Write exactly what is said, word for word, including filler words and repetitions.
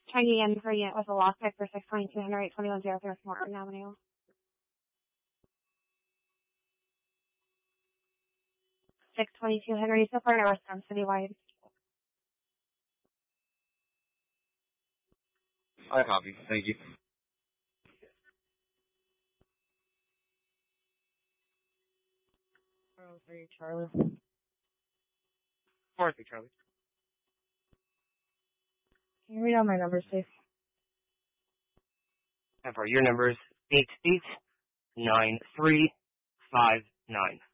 Trying again for a unit with a lock pick for six twenty-two Henry eight twenty-one zero three Morton Avenue. six twenty-two Henry, so far northbound citywide. I copy. Thank you. Oh, three, Charlie. Four, three, Charlie. Can you read out my numbers, please? And for your numbers, eight eight nine three five nine.